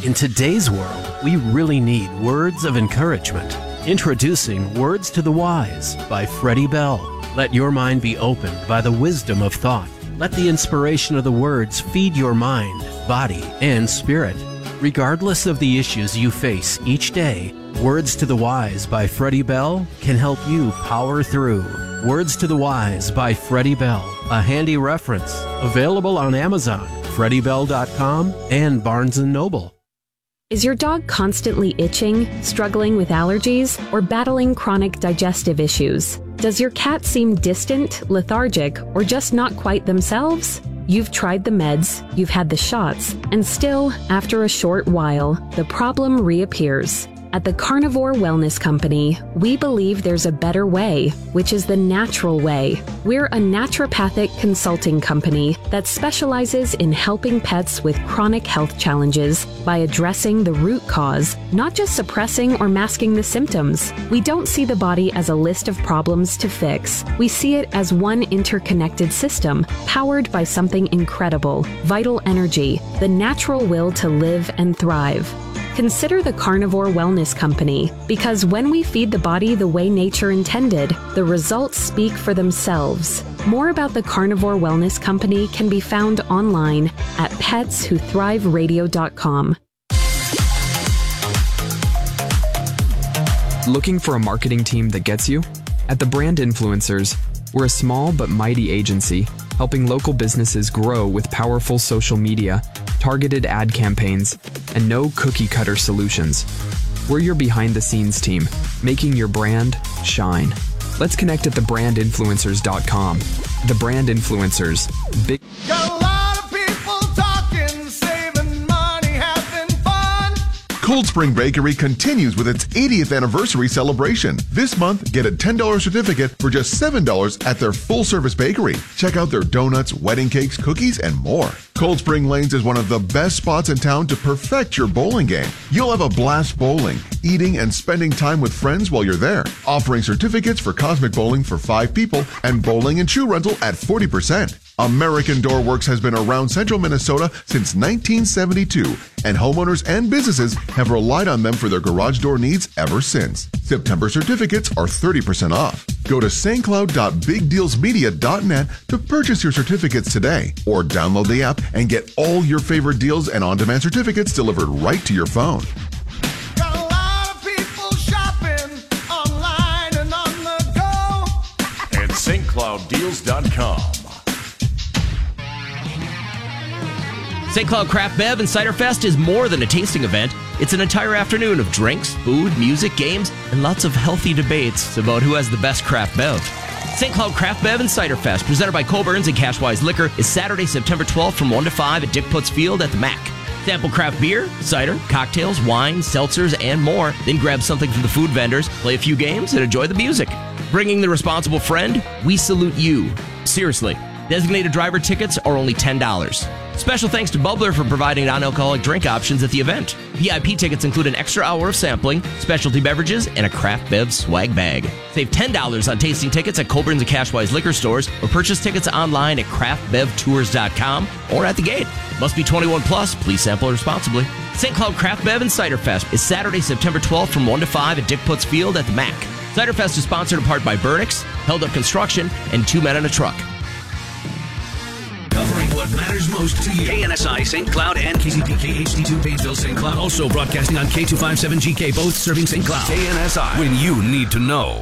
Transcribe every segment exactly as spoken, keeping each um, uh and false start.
In today's world, we really need words of encouragement. Introducing Words to the Wise by Freddie Bell. Let your mind be opened by the wisdom of thought. Let the inspiration of the words feed your mind, body, and spirit. Regardless of the issues you face each day, Words to the Wise by Freddie Bell can help you power through. Words to the Wise by Freddie Bell, a handy reference. Available on Amazon, freddie bell dot com, and Barnes and Noble. Is your dog constantly itching, struggling with allergies, or battling chronic digestive issues? Does your cat seem distant, lethargic, or just not quite themselves? You've tried the meds, you've had the shots, and still, after a short while, the problem reappears. At the Carnivore Wellness Company, we believe there's a better way, which is the natural way. We're a naturopathic consulting company that specializes in helping pets with chronic health challenges by addressing the root cause, not just suppressing or masking the symptoms. We don't see the body as a list of problems to fix. We see it as one interconnected system, powered by something incredible, vital energy, the natural will to live and thrive. Consider the Carnivore Wellness Company, because when we feed the body the way nature intended, the results speak for themselves. More about the Carnivore Wellness Company can be found online at pets who thrive radio dot com. Looking for a marketing team that gets you? At The Brand Influencers, we're a small but mighty agency helping local businesses grow with powerful social media, targeted ad campaigns, and no cookie-cutter solutions. We're your behind-the-scenes team, making your brand shine. Let's connect at the brand influencers dot com. The Brand Influencers. Big... Got a lot of people talking, saving money, having fun. Cold Spring Bakery continues with its eightieth anniversary celebration. This month, get a ten dollars certificate for just seven dollars at their full-service bakery. Check out their donuts, wedding cakes, cookies, and more. Cold Spring Lanes is one of the best spots in town to perfect your bowling game. You'll have a blast bowling, eating, and spending time with friends while you're there. Offering certificates for Cosmic Bowling for five people and bowling and shoe rental at forty percent. American Door Works has been around central Minnesota since nineteen seventy-two, and homeowners and businesses have relied on them for their garage door needs ever since. September certificates are thirty percent off. Go to st cloud dot big deals media dot net to purchase your certificates today, or download the app and get all your favorite deals and on-demand certificates delivered right to your phone. Got a lot of people shopping online and on the go at st cloud deals dot com. Saint Cloud Craft Bev and Cider Fest is more than a tasting event. It's an entire afternoon of drinks, food, music, games, and lots of healthy debates about who has the best craft bev. Saint Cloud Craft Bev and Cider Fest, presented by Coborn's and Cashwise Liquor, is Saturday, September twelfth from one to five at Dick Putz Field at the Mac. Sample craft beer, cider, cocktails, wine, seltzers, and more. Then grab something from the food vendors, play a few games, and enjoy the music. Bringing the responsible friend, we salute you. Seriously, designated driver tickets are only ten dollars. Special thanks to Bubbler for providing non-alcoholic drink options at the event. V I P tickets include an extra hour of sampling, specialty beverages, and a craft bev swag bag. Save ten dollars on tasting tickets at Colburn's and Cashwise liquor stores, or purchase tickets online at craft bev tours dot com or at the gate. Must be twenty-one plus. Please sample responsibly. Saint Cloud Craft Bev and Cider Fest is Saturday, September twelfth from one to five at Dick Putz Field at the Mac. Cider Fest is sponsored in part by Burnix, Held Up Construction, and Two Men in a Truck. Covering what matters most to you. K N S I, Saint Cloud, and K C P K H D two, Painesville, Saint Cloud. Also broadcasting on K two fifty-seven G K, both serving Saint Cloud. K N S I, when you need to know.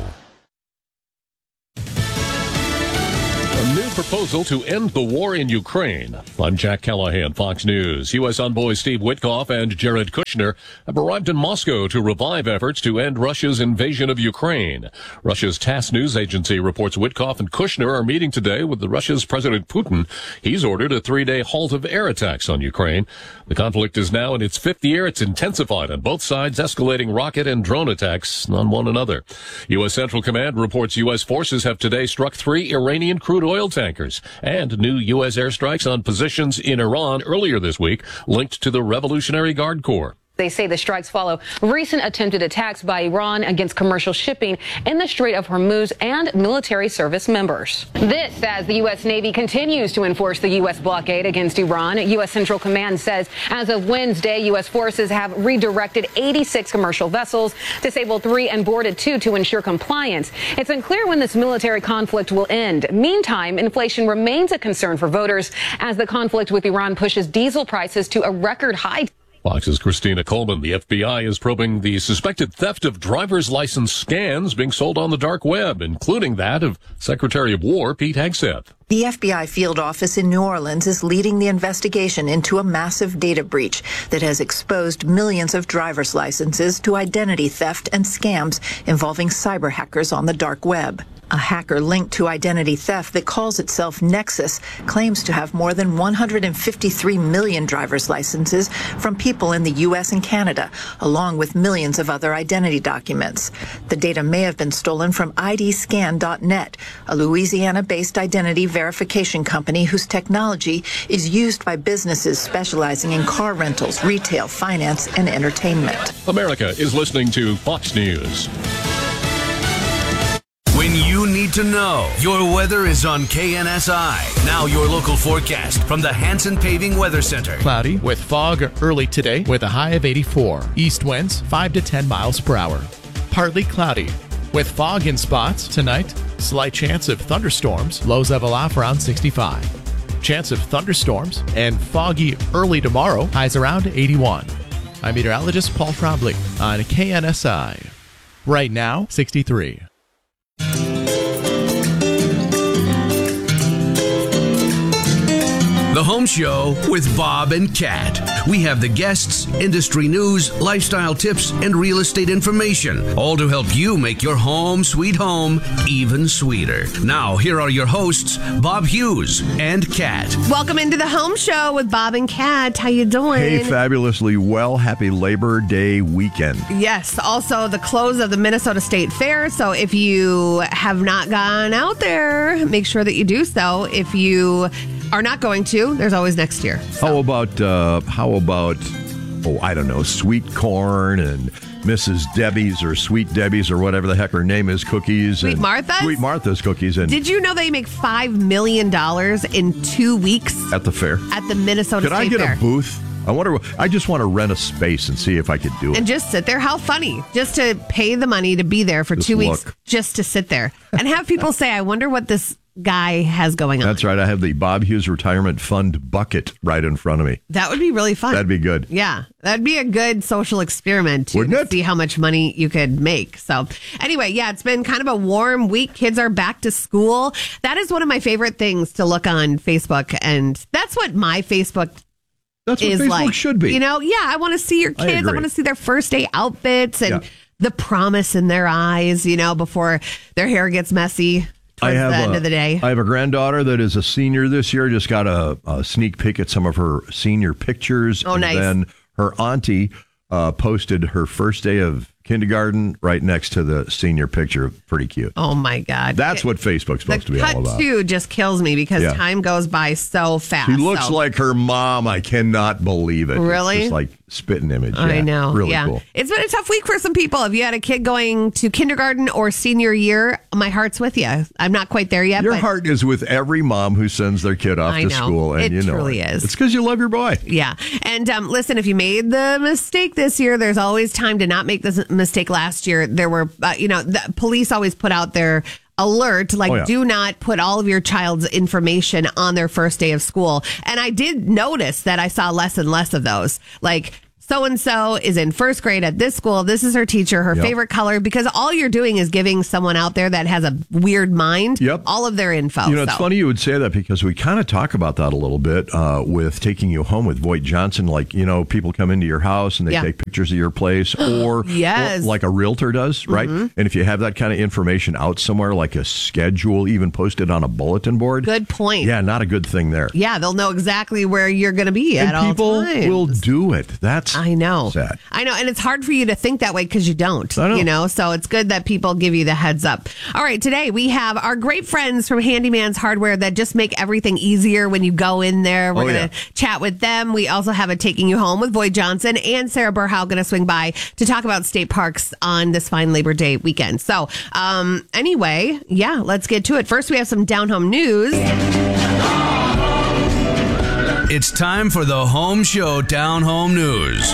A new proposal to end the war in Ukraine. I'm Jack Callahan, Fox News. U S envoys Steve Witkoff and Jared Kushner have arrived in Moscow to revive efforts to end Russia's invasion of Ukraine. Russia's TASS news agency reports Witkoff and Kushner are meeting today with the Russia's President Putin. He's ordered a three-day halt of air attacks on Ukraine. The conflict is now in its fifth year. It's intensified on both sides, escalating rocket and drone attacks on one another. U S Central Command reports U S forces have today struck three Iranian crude oil tankers and new U S airstrikes on positions in Iran earlier this week linked to the Revolutionary Guard Corps. They say the strikes follow recent attempted attacks by Iran against commercial shipping in the Strait of Hormuz and military service members. This as the U S. Navy continues to enforce the U S blockade against Iran. U S. Central Command says as of Wednesday, U S forces have redirected eighty-six commercial vessels, disabled three and boarded two to ensure compliance. It's unclear when this military conflict will end. Meantime, inflation remains a concern for voters as the conflict with Iran pushes diesel prices to a record high. Fox's Christina Coleman. The F B I is probing the suspected theft of driver's license scans being sold on the dark web, including that of Secretary of War Pete Hegseth. The F B I field office in New Orleans is leading the investigation into a massive data breach that has exposed millions of driver's licenses to identity theft and scams involving cyber hackers on the dark web. A hacker linked to identity theft that calls itself Nexus claims to have more than one hundred fifty-three million driver's licenses from people in the U S and Canada, along with millions of other identity documents. The data may have been stolen from I D scan dot net, a Louisiana-based identity verification company whose technology is used by businesses specializing in car rentals, retail, finance, and entertainment. America is listening to Fox News. When you need to know, your weather is on K N S I. Now your local forecast from the Hanson Paving Weather Center. Cloudy with fog early today with a high of eighty-four. East winds five to ten miles per hour. Partly cloudy with fog in spots tonight. Slight chance of thunderstorms. Lows level off around sixty-five. Chance of thunderstorms and foggy early tomorrow. Highs around eighty-one. I'm meteorologist Paul Trombley on K N S I. Right now, sixty-three. The Home Show with Bob and Kat. We have the guests, industry news, lifestyle tips, and real estate information, all to help you make your home sweet home even sweeter. Now, here are your hosts, Bob Hughes and Kat. Welcome into the Home Show with Bob and Kat. How you doing? Hey, fabulously well. Happy Labor Day weekend. Yes. Also, the close of the Minnesota State Fair. So if you have not gone out there, make sure that you do so. If you are not going to, there's always next year. So. How about, uh, how about, oh, I don't know, sweet corn and Missus Debbie's or Sweet Debbie's or whatever the heck her name is, cookies. Sweet and Martha's? Sweet Martha's cookies. And did you know they make five million dollars in two weeks? At the fair? At the Minnesota Could State I get Fair. a booth? I wonder. I just want to rent a space and see if I could do it. And just sit there. How funny. Just to pay the money to be there for Just two look. weeks just to sit there. And have people say, I wonder what this guy has going on. That's right. I have the Bob Hughes Retirement Fund bucket right in front of me. That would be really fun. That'd be good. Yeah. That'd be a good social experiment to Wouldn't it? see how much money you could make. So anyway, yeah, it's been kind of a warm week. Kids are back to school. That is one of my favorite things to look on Facebook. And that's what my Facebook That's what is Facebook like. should be. You know, yeah, I want to see your I kids. I, agree. want to see their first day outfits and Yeah. the promise in their eyes, you know, before their hair gets messy towards the end a, of the day. I have a granddaughter that is a senior this year. Just got a, a sneak peek at some of her senior pictures. Oh, and nice. Then her auntie uh, posted her first day of kindergarten right next to the senior picture. Pretty cute. Oh, my God. That's what Facebook's supposed to be all Cut about. two just kills me because Yeah. time goes by so fast. She looks so. like her mom. I cannot believe it. Really? It's just like spitting image. I Yeah, know. Really yeah. cool. It's been a tough week for some people. If you had a kid going to kindergarten or senior year, my heart's with you. I'm not quite there yet. Your but heart is with every mom who sends their kid off I to know. school. And It you know truly it. is. It's because you love your boy. Yeah. And um, listen, if you made the mistake this year, there's always time to not make this mistake last year. There were, uh, you know, the police always put out their alert, like, Oh, yeah. do not put all of your child's information on their first day of school. And I did notice that I saw less and less of those. Like, so-and-so is in first grade at this school. This is her teacher, her Yep. favorite color, because all you're doing is giving someone out there that has a weird mind Yep. all of their info. You know, it's So- funny you would say that because we kind of talk about that a little bit uh, with taking you home with Voight Johnson. Like, you know, people come into your house and they Yeah. take pictures of your place or, Yes. or like a realtor does, right? Mhm. And if you have that kind of information out somewhere, like a schedule, even posted on a bulletin board. Good point. Yeah, not a good thing there. Yeah, they'll know exactly where you're going to be And at all people times. will do it. That's That's I know. sad. I know. And it's hard for you to think that way because you don't, I know. you know, so it's good that people give you the heads up. All right. Today we have our great friends from Handyman's Hardware that just make everything easier when you go in there. We're Oh, going to yeah. chat with them. We also have a Taking You Home with Boyd Johnson and Sarah Burhow going to swing by to talk about state parks on this fine Labor Day weekend. So, um, anyway, yeah, let's get to it. First, we have some down home news. It's time for the Home Show Down Home News.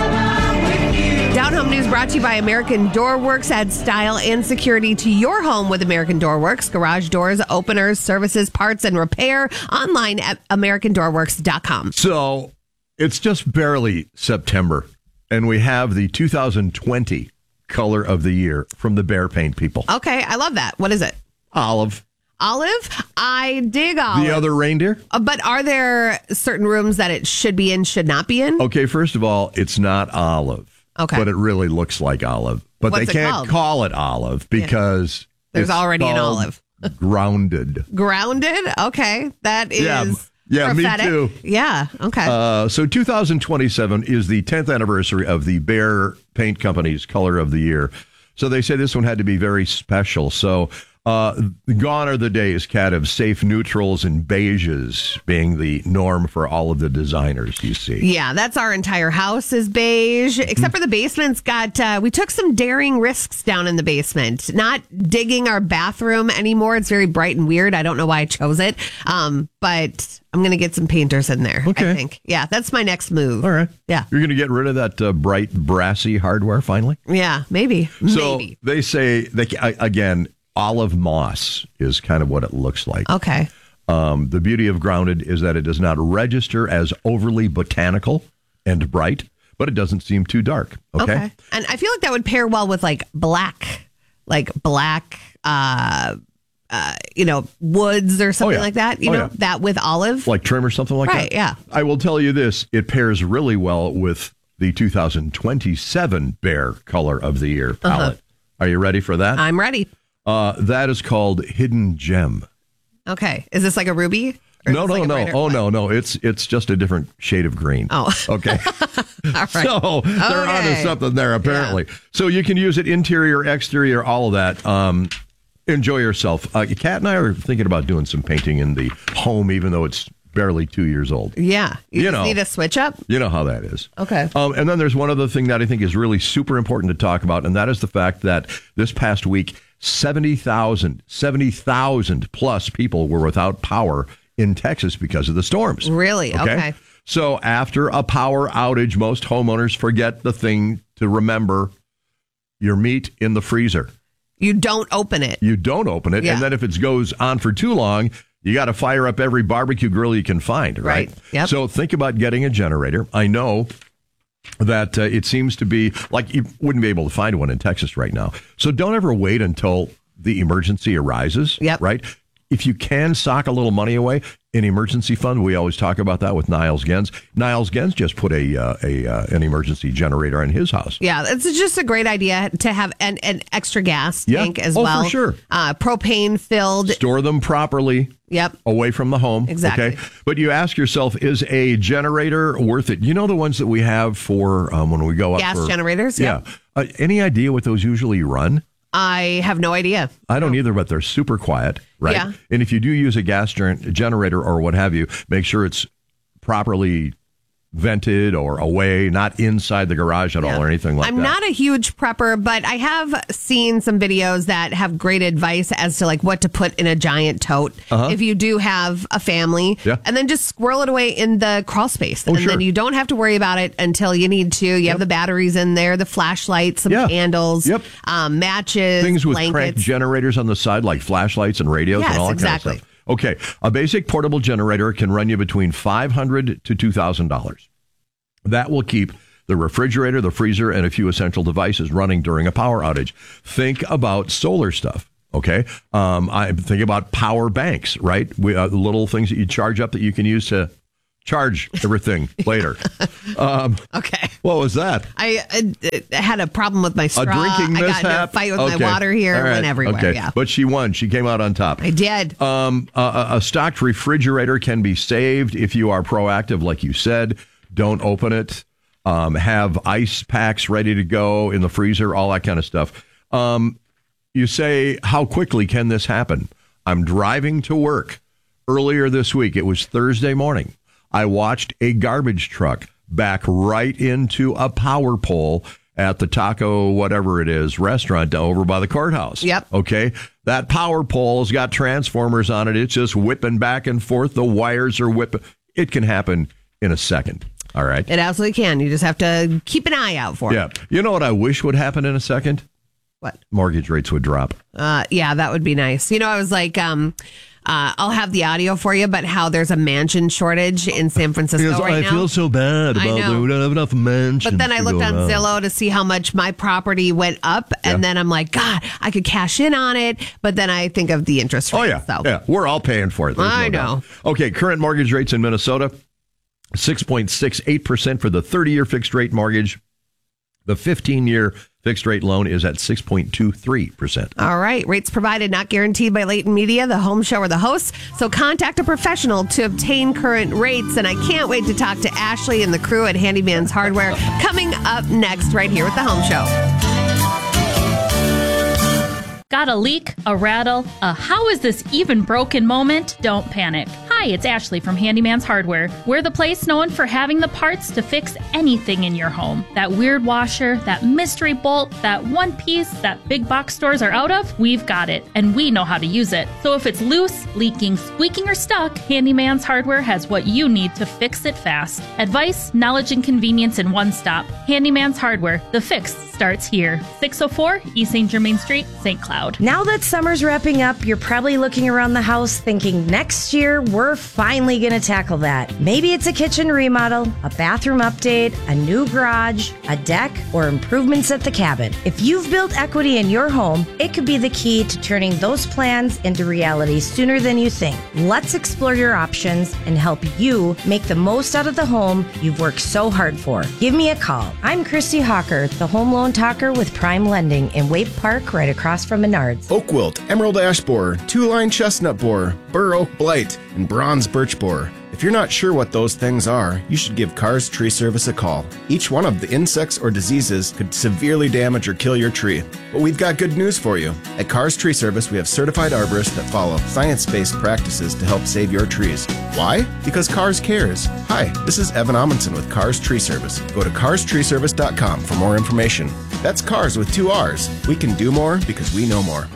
Down Home News brought to you by American Door Works. Add style and security to your home with American Door Works. Garage doors, openers, services, parts, and repair. Online at american door works dot com. So it's just barely September, and we have the two thousand twenty color of the year from the Behr Paint people. Okay, I love that. What is it? Olive. Olive? I dig olive. The other reindeer? Uh, but are there certain rooms that it should be in, should not be in? Okay, first of all, it's not olive. Okay. But it really looks like olive. But What's they it can't called? call it olive because There's it's already an called olive. Grounded. Grounded? Okay. That is Yeah, yeah, me prophetic. too. Yeah, okay. Uh, so two thousand twenty-seven is the tenth anniversary of the Behr Paint Company's color of the year. So they say this one had to be very special. So uh, gone are the days, Kat, of safe neutrals and beiges being the norm for all of the designers you see. Yeah, that's our entire house is beige, except for the basement's got, uh, we took some daring risks down in the basement. Not digging our bathroom anymore. It's very bright and weird. I don't know why I chose it. Um, but I'm going to get some painters in there, Okay. I think. Yeah, that's my next move. All right. Yeah. You're going to get rid of that uh, bright, brassy hardware finally? Yeah, maybe. So maybe. they say, they, I- again, olive moss is kind of what it looks like. Okay. Um, the beauty of Grounded is that it does not register as overly botanical and bright, but it doesn't seem too dark. Okay. And I feel like that would pair well with like black, like black, uh, uh, you know, woods or something yeah. like that. You Oh, know, yeah. that with olive. Like trim or something like Right, that. yeah. I will tell you this, it pairs really well with the two thousand twenty-seven Behr Color of the Year palette. Uh-huh. Are you ready for that? I'm ready. Uh, that is called Hidden Gem. Okay. Is this like a ruby? Or No, is this no, like a no. brighter- Oh, no, no. It's it's just a different shade of green. Oh. Okay. All right. So they're onto Okay. something there, apparently. So you can use it interior, exterior, all of that. Um, enjoy yourself. Uh, Kat and I are thinking about doing some painting in the home, even though it's barely two years old. Yeah. You, You just know. need a switch up? You know how that is. Okay. Um, and then there's one other thing that I think is really super important to talk about, and that is the fact that this past week, seventy thousand, seventy thousand plus people were without power in Texas because of the storms. Really? Okay. So after a power outage, most homeowners forget the thing to remember: your meat in the freezer. You don't open it. You don't open it. Yeah. And then if it goes on for too long, you got to fire up every barbecue grill you can find, right? Right. Yep. So think about getting a generator. I know that uh, it seems to be like you wouldn't be able to find one in Texas right now. So don't ever wait until the emergency arises. Yep. Right. If you can sock a little money away in emergency fund, we always talk about that with Niles Gens. Niles Gens just put a uh, a uh, an emergency generator in his house. Yeah, it's just a great idea to have an, an extra gas Yeah. tank as Oh, for well. sure. Uh, propane filled. Store them properly. Yep. Away from the home. Exactly. Okay. But you ask yourself, is a generator worth it? You know the ones that we have for um, when we go up Gas for, generators? Yeah. Yep. Uh, any idea what those usually run? I have no idea. I don't either, but they're super quiet, right? Yeah. And if you do use a gas gen- generator or what have you, make sure it's properly vented or away, not inside the garage at all or anything like I'm that. not a huge prepper, but I have seen some videos that have great advice as to like what to put in a giant tote Uh-huh. if you do have a family. Yeah. And then just squirrel it away in the crawl space. Oh, and sure. then you don't have to worry about it until you need to. You have the batteries in there, the flashlights, some Yeah. candles, Yep. um, matches, Things with crank blankets. generators on the side, like flashlights and radios Yes, and all that exactly. kind of stuff. Okay, a basic portable generator can run you between five hundred dollars to two thousand dollars. That will keep the refrigerator, the freezer, and a few essential devices running during a power outage. Think about solar stuff. Okay, um, I think about power banks, right? We, uh, little things that you charge up that you can use to charge everything later. Um, okay. What was that? I, uh, had a problem with my straw. A drinking I got mishap? in a fight with Okay. my water here. All right. Went everywhere. Okay. Yeah. But she won. She came out on top. I did. Um, a, a stocked refrigerator can be saved if you are proactive, like you said. Don't open it. um, have ice packs ready to go in the freezer, all that kind of stuff. Um, you say, how quickly can this happen? I'm driving to work earlier this week. It was Thursday morning. I watched a garbage truck back right into a power pole at the taco, whatever it is, restaurant over by the courthouse. Yep. Okay. That power pole's got transformers on it. It's just whipping back and forth. The wires are whipping. It can happen in a second. All right. It absolutely can. You just have to keep an eye out for yeah. it. You know what I wish would happen in a second? What? Mortgage rates would drop. Uh, yeah, that would be nice. You know, I was like, um, uh, I'll have the audio for you, but how there's a mansion shortage in San Francisco Yes, right I now. feel so bad I about know. that. We don't have enough mansions. But then I to looked go on around. Zillow to see how much my property went up, and Yeah. then I'm like, God, I could cash in on it. But then I think of the interest rate. Oh, yeah. So. Yeah. We're all paying for it. There's I no know. doubt. Okay. Current mortgage rates in Minnesota, six point six eight percent for the thirty-year fixed rate mortgage. The fifteen-year fixed rate loan is at six point two three percent. All right. Rates provided, not guaranteed by Leighton Media, the home show, or the hosts. So contact a professional to obtain current rates. And I can't wait to talk to Ashley and the crew at Handyman's Hardware coming up next right here with the home show. Got a leak, a rattle, a how is this even broken moment? Don't panic. Hi, it's Ashley from Handyman's Hardware. We're the place known for having the parts to fix anything in your home. That weird washer, that mystery bolt, that one piece that big box stores are out of, we've got it, and we know how to use it. So if it's loose, leaking, squeaking, or stuck, Handyman's Hardware has what you need to fix it fast. Advice, knowledge, and convenience in one stop. Handyman's Hardware. The fix starts here. six oh four East Saint Germain Street, Saint Cloud. Now that summer's wrapping up, you're probably looking around the house thinking next year we're finally going to tackle that. Maybe it's a kitchen remodel, a bathroom update, a new garage, a deck, or improvements at the cabin. If you've built equity in your home, it could be the key to turning those plans into reality sooner than you think. Let's explore your options and help you make the most out of the home you've worked so hard for. Give me a call. I'm Christy Hawker, the home loan talker with Prime Lending in Waite Park, right across from Menards. Oak wilt, emerald ash borer, two-line chestnut borer, bur oak blight, and bronze birch borer. If you're not sure what those things are, you should give Carr's Tree Service a call. Each one of the insects or diseases could severely damage or kill your tree. But we've got good news for you. At Carr's Tree Service, we have certified arborists that follow science-based practices to help save your trees. Why? Because Carr's cares. Hi, this is Evan Amundsen with Carr's Tree Service. Go to cars tree service dot com for more information. That's Cars with two R's. We can do more because we know more.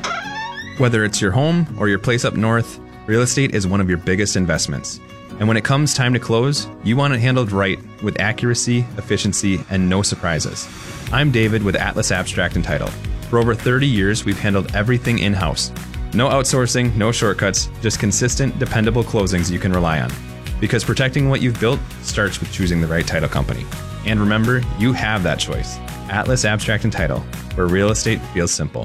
Whether it's your home or your place up north, real estate is one of your biggest investments. And when it comes time to close, you want it handled right with accuracy, efficiency, and no surprises. I'm David with Atlas Abstract and Title. For over thirty years, we've handled everything in-house. No outsourcing, no shortcuts, just consistent, dependable closings you can rely on. Because protecting what you've built starts with choosing the right title company. And remember, you have that choice. Atlas Abstract and Title, where real estate feels simple.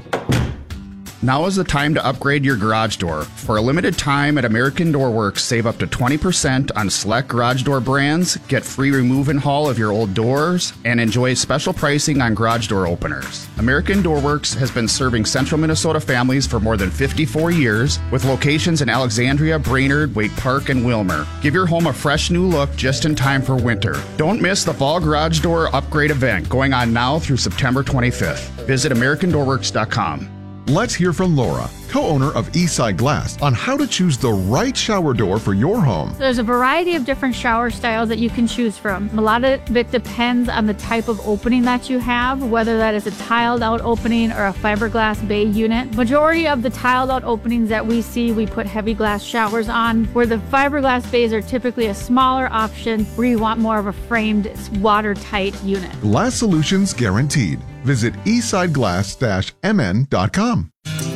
Now is the time to upgrade your garage door. For a limited time at American Door Works, save up to twenty percent on select garage door brands, get free remove and haul of your old doors, and enjoy special pricing on garage door openers. American Door Works has been serving central Minnesota families for more than fifty-four years, with locations in Alexandria, Brainerd, Waite Park, and Wilmer. Give your home a fresh new look just in time for winter. Don't miss the fall garage door upgrade event going on now through September twenty-fifth. Visit american door works dot com. Let's hear from Laura, co-owner of Eastside Glass, on how to choose the right shower door for your home. There's a variety of different shower styles that you can choose from. A lot of it depends on the type of opening that you have, whether that is a tiled out opening or a fiberglass bay unit. Majority of the tiled out openings that we see, we put heavy glass showers on, where the fiberglass bays are typically a smaller option where you want more of a framed, watertight unit. Glass solutions guaranteed. Visit eastside glass dash m n dot com.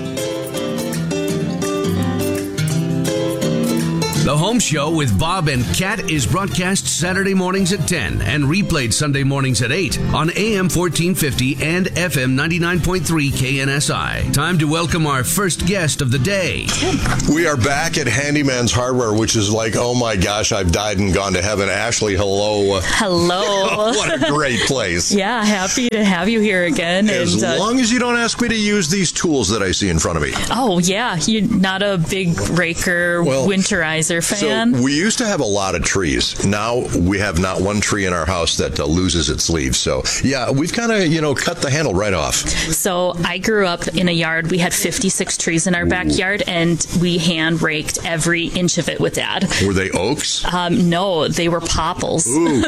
The Home Show with Bob and Kat is broadcast Saturday mornings at ten and replayed Sunday mornings at eight on A M fourteen fifty and F M ninety-nine point three K N S I. Time to welcome our first guest of the day. We are back at Handyman's Hardware, which is like, oh my gosh, I've died and gone to heaven. Ashley, hello. Hello. What a great place. Yeah, happy to have you here again. As and, uh, long as you don't ask me to use these tools that I see in front of me. Oh, yeah. You're not a big raker, Well, winterizer. Weather fan. So we used to have a lot of trees. Now we have not one tree in our house that uh, loses its leaves. So yeah, we've kind of, you know, cut the handle right off. So I grew up in a yard. We had fifty-six trees in our Ooh. backyard, and we hand raked every inch of it with Dad. Were they oaks? Um, no, they were popples.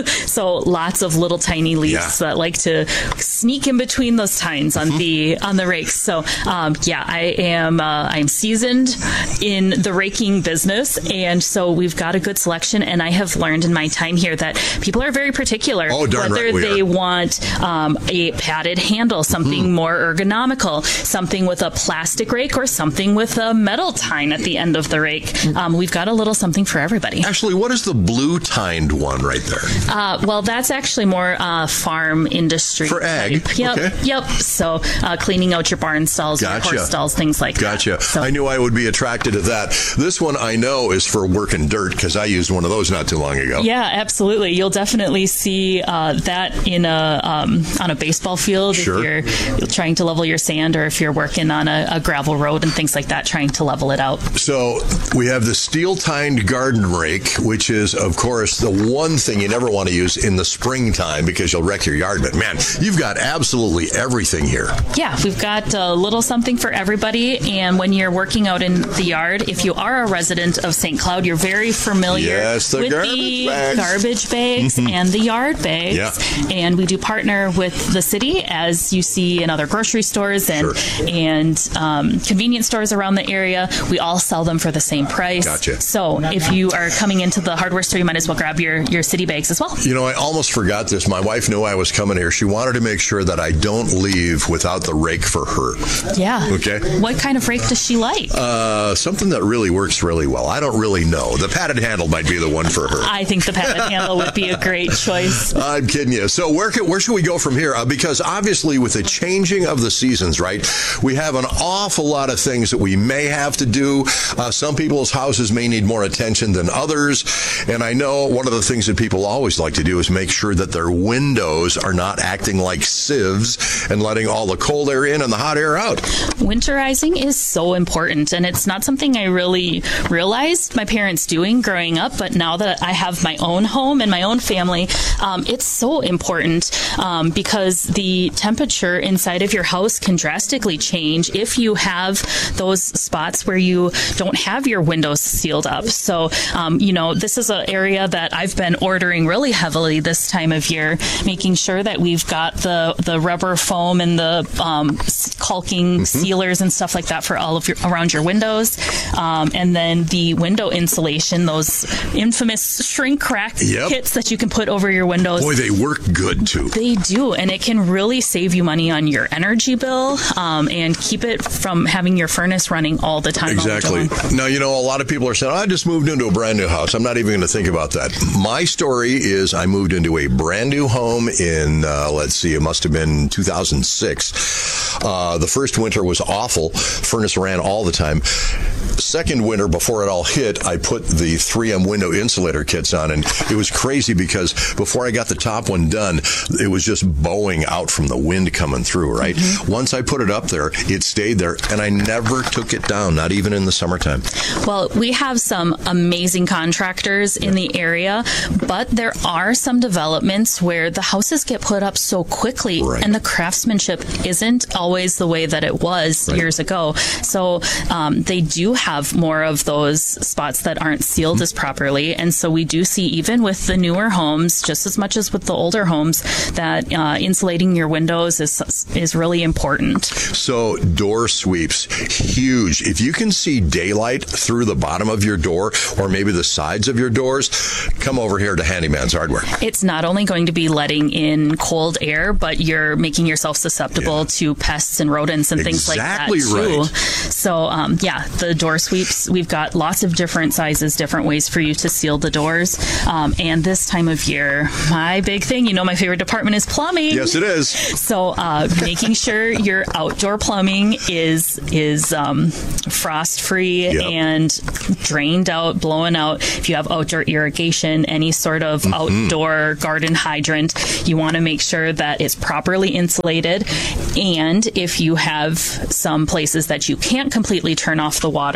So lots of little tiny leaves Yeah. that like to sneak in between those tines on the on the rakes. So um, yeah, I am uh, I'm seasoned in the raking business, and so we've got a good selection. And I have learned in my time here that people are very particular Oh, darn whether right we they are. want um, a padded handle, something Mm-hmm. more ergonomical, something with a plastic rake, or something with a metal tine at the end of the rake. Um, we've got a little something for everybody. Actually, what is the blue tined one right there? Uh, well, that's actually more uh, farm industry. For ag, type. Yep, okay. yep. So uh, cleaning out your barn stalls, Gotcha. your horse stalls, things like Gotcha. that. So, I knew I would be attracted to that. This one I know is for working dirt because I used one of those not too long ago. yeah, absolutely. You'll definitely see uh, that in a um, on a baseball field Sure. if you're trying to level your sand, or if you're working on a, a gravel road and things like that, trying to level it out. So we have the steel tined garden rake, which is, of course, the one thing you never want to use in the springtime because you'll wreck your yard. But man, you've got absolutely everything here. Yeah, we've got a little something for everybody. And when you're working out in the yard, if you are a resident of Saint Cloud, you're very familiar Yes, the with garbage the bags. garbage bags Mhm. and the yard bags. Yeah. And we do partner with the city, as you see in other grocery stores and and um, convenience stores around the area. We all sell them for the same price. Gotcha. So if you are coming into the hardware store, you might as well grab your, your city bags as well. You know, I almost forgot this. My wife knew I was coming here. She wanted to make sure that I don't leave without the rake for her. Yeah. Okay. What kind of rake does she like? Uh, something that really works really well. I don't really know. The padded handle might be the one for her. I think the padded handle would be a great choice. I'm kidding you. So where can, where should we go from here? Uh, because obviously with the changing of the seasons, right, we have an awful lot of things that we may have to do. Uh, some people's houses may need more attention than others. And I know one of the things that people always like to do is make sure that their windows are not acting like sieves and letting all the cold air in and the hot air out. Winterizing is so important, and it's not something I really realized my parents doing growing up, but now that I have my own home and my own family, um, it's so important um, because the temperature inside of your house can drastically change if you have those spots where you don't have your windows sealed up. So, um, you know, this is an area that I've been ordering really heavily this time of year, making sure that we've got the, the rubber foam and the um, caulking Mm-hmm. sealers and stuff like that for all of your around your windows, um, and then the window insulation, those infamous shrink crack Yep. kits that you can put over your windows. Boy, they work good too. They do, and it can really save you money on your energy bill um, and keep it from having your furnace running all the time. Exactly. Now, you know, a lot of people are saying, I just moved into a brand new house. I'm not even going to think about that. My story is I moved into a brand new home in, uh, let's see, it must have been two thousand six. Uh, the first winter was awful. Furnace ran all the time. Second winter, before it all hit, I put the three M window insulator kits on, and it was crazy because before I got the top one done, it was just bowing out from the wind coming through, right? Mm-hmm. Once I put it up there, it stayed there, and I never took it down, not even in the summertime. Well, we have some amazing contractors in the area, but there are some developments where the houses get put up so quickly, right, and the craftsmanship isn't always the way that it was right. years ago. So um, they do have more of those spots that aren't sealed mm-hmm. as properly. And so we do see, even with the newer homes, just as much as with the older homes, that uh, insulating your windows is is really important. So door sweeps, huge. If you can see daylight through the bottom of your door or maybe the sides of your doors, come over here to Handyman's Hardware. It's not only going to be letting in cold air, but you're making yourself susceptible yeah. to pests and rodents and things exactly like that too. Right. So um, yeah, the door sweeps, we've got lots of different sizes, different ways for you to seal the doors. Um, and this time of year, my big thing, you know, my favorite department is plumbing. Yes, it is. So uh, making sure your outdoor plumbing is is um, frost free yep. and drained out, blowing out. If you have outdoor irrigation, any sort of mm-hmm. outdoor garden hydrant, you want to make sure that it's properly insulated. And if you have some places that you can't completely turn off the water,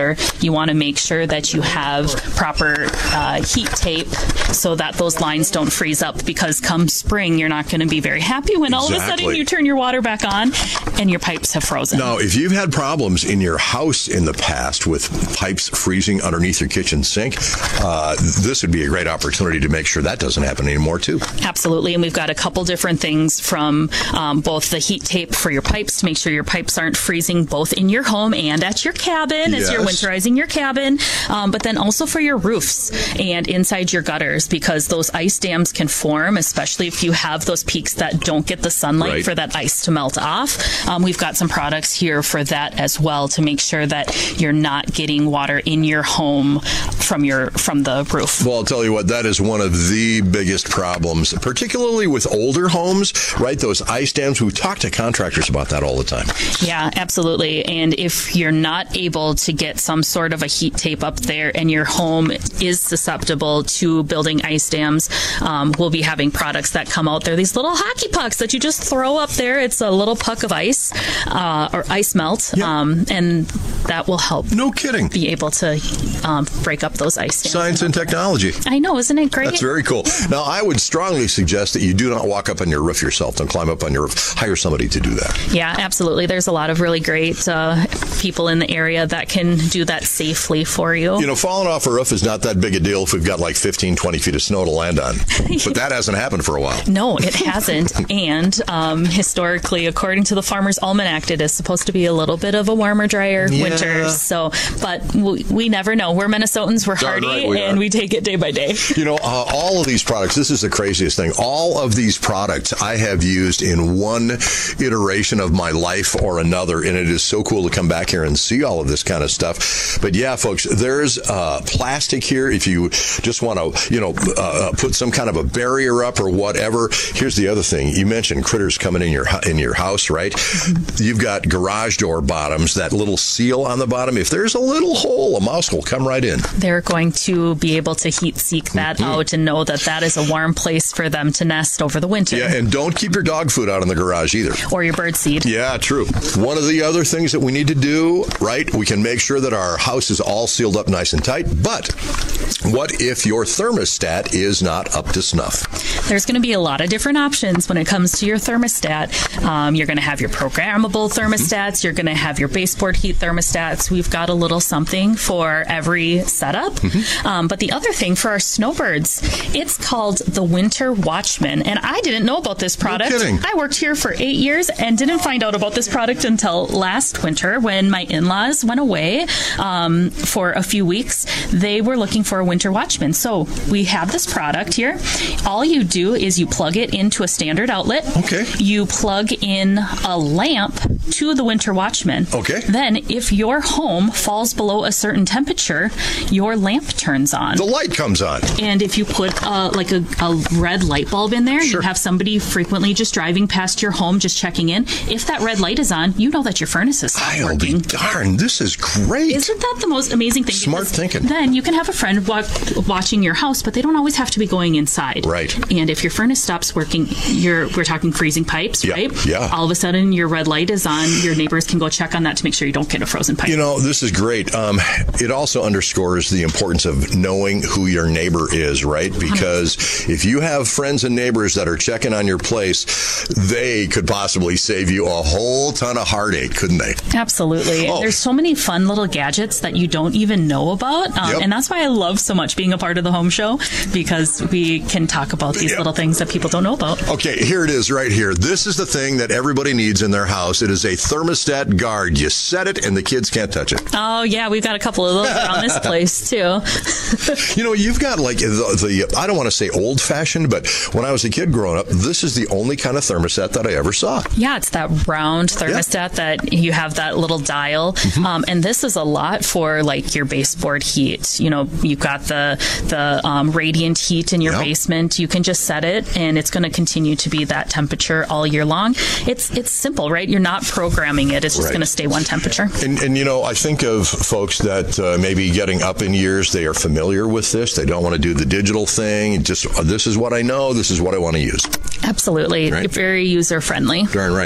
gutter, you want to make sure that you have proper uh, heat tape so that those lines don't freeze up, because come spring, you're not going to be very happy when all of a Exactly. sudden you turn your water back on and your pipes have frozen. Now, if you've had problems in your house in the past with pipes freezing underneath your kitchen sink, uh, this would be a great opportunity to make sure that doesn't happen anymore, too. Absolutely. And we've got a couple different things, from um, both the heat tape for your pipes to make sure your pipes aren't freezing both in your home and at your cabin as you're Yes. winterizing your cabin, um, but then also for your roofs and inside your gutters, because those ice dams can form, especially if you have those peaks that don't get the sunlight Right. for that ice to melt off. Um, we've got some products here for that as well, to make sure that you're not getting water in your home from your from the roof. Well, I'll tell you what, that is one of the biggest problems, particularly with older homes, right? Those ice dams. We talk to contractors about that all the time. Yeah, absolutely. And if you're not able to get some sort of a heat tape up there and your home is susceptible to building ice dams, um, we'll be having products that come out there. These little hockey pucks that you just throw up there. It's a little puck of ice uh, or ice melt, um, and that will help. No kidding. Be able to um, break up those ice dams. Science and technology. I know, isn't it great? That's very cool. Now, I would strongly suggest that you do not walk up on your roof yourself. Don't climb up on your roof. Hire somebody to do that. Yeah, absolutely. There's a lot of really great uh, people in the area that can do that safely for you. You know, falling off a roof is not that big a deal if we've got like fifteen, twenty feet of snow to land on. But that hasn't happened for a while. No, it hasn't. And um, historically, according to the Farmer's Almanac, it is supposed to be a little bit of a warmer, drier Yeah. winter. So, but we, we never know. We're Minnesotans. We're Darn hardy, right we and are. we take it day by day. You know, uh, all of these products, this is the craziest thing. All of these products I have used in one iteration of my life or another, and it is so cool to come back here and see all of this kind of stuff. But yeah, folks, there's uh, plastic here. If you just want to, you know, uh, put some kind of a barrier up or whatever. Here's the other thing. You mentioned critters coming in your in your house, right? You've got garage door bottoms, that little seal on the bottom. If there's a little hole, a mouse will come right in. They're going to be able to heat seek that Mm-hmm. out and know that that is a warm place for them to nest over the winter. Yeah, and don't keep your dog food out in the garage either. Or your bird seed. Yeah, true. One of the other things that we need to do, right, we can make sure that our house is all sealed up nice and tight, but what if your thermostat is not up to snuff? There's going to be a lot of different options when it comes to your thermostat. Um, you're going to have your programmable thermostats. You're going to have your baseboard heat thermostats. We've got a little something for every setup. Mm-hmm. Um, but the other thing for our snowbirds, it's called the Winter Watchman. And I didn't know about this product. No kidding. I worked here for eight years and didn't find out about this product until last winter when my in-laws went away um, for a few weeks. They were looking for a Winter Watchman. So we have this product here. All you do is you plug it into a standard outlet. Okay. You plug in a lamp to the Winter Watchman. Okay. Then if your home falls below a certain temperature, your lamp turns on. The light comes on. And if you put uh, like a, a red light bulb in there, you have somebody frequently just driving past your home, just checking in. If that red light is on, you know that your furnace is stopped I'll working. be darn, this is great. Isn't that the most amazing thing? Smart Because thinking. Then you can have a friend wa- watching your house, but they don't always have to be going inside. Right. And if your furnace stops working, you're we're talking freezing pipes, Yeah, right? yeah. All of a sudden, your red light is on. Your neighbors can go check on that to make sure you don't get a frozen pipe. You know, this is great. Um, it also underscores the importance of knowing who your neighbor is, right? Because if you have friends and neighbors that are checking on your place, they could possibly save you a whole ton of heartache, couldn't they? Absolutely. Oh. There's so many fun little gadgets that you don't even know about. Um, Yep. And that's why I love so much being a part of the home show, because we can talk about these Yep. little things that people don't know about. Okay, here it is right here. This is the thing that everybody needs in their house. It is a thermostat guard. You set it and the kids can't touch it. Oh, yeah. We've got a couple of those around this place, too. You know, you've got like the, the I don't want to say old fashioned, but when I was a kid growing up, this is the only kind of thermostat that I ever saw. Yeah, it's that round thermostat that you have that little dial. Mm-hmm. Um, and this is a lot for like your baseboard heat. You know, you've got the, the um, radiant heat in your Yep. basement. You can just set it and it's going to continue to be that temperature all year long. It's, it's simple, right? You're not programming it. It's just Right. going to stay one temperature. And, and, you know, I think of folks that uh, maybe getting up in years, they are familiar with this. They don't want to do the digital thing. Just, uh, this is what I know. This is what I want to use. Absolutely. Right. Very user friendly. Darn right.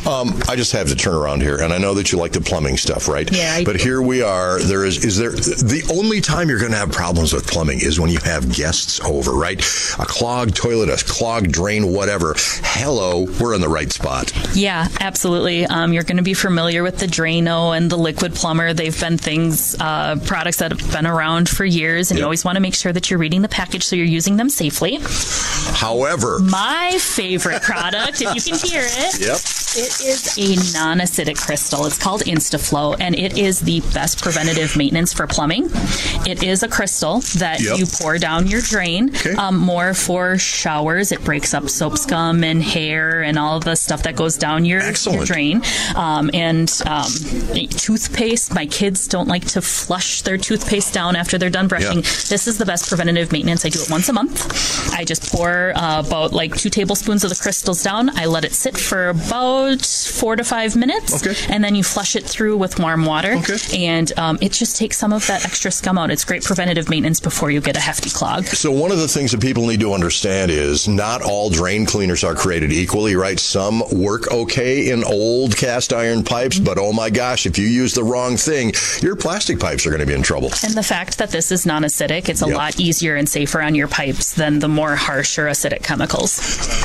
Um, I just have to turn around here, and I know that you like the plumbing stuff, right? Yeah, I But do. here we are. There is, is there, the only time you're going to have problems with plumbing is when you have guests over, right? A clogged toilet, a clogged drain, whatever. Hello, we're in the right spot. Yeah, absolutely. Um, you're going to be familiar with the Drano and the Liquid Plumber. They've been things, uh, products that have been around for years, and Yep. you always want to make sure that you're reading the package so you're using them safely. However, My favorite product, if you can hear it, Yep. it is a non-acidic crystal. It's called InstaFlow, and it is the best preventative maintenance for plumbing. It is a crystal that Yep. you pour down your drain, um, more for showers. It breaks up soap scum and hair and all the stuff that goes down your, your drain. Um, and um, toothpaste. My kids don't like to flush their toothpaste down after they're done brushing. Yeah. This is the best preventative maintenance. I do it once a month. I just pour uh, about like two tablespoons of the crystals down. I let it sit for about four to five minutes. Okay. And then you flush it through with warm water. Okay. And um, it just takes some of that extra scum out. It's great preventative maintenance before you get a hefty clog. So one of the things that people need to understand is not all drain cleaners are created equally, right? Some work okay in old cast iron pipes, but oh my gosh, if you use the wrong thing, your plastic pipes are going to be in trouble. And the fact that this is non-acidic, it's a Yep. lot easier and safer on your pipes than the more harsh or acidic chemicals.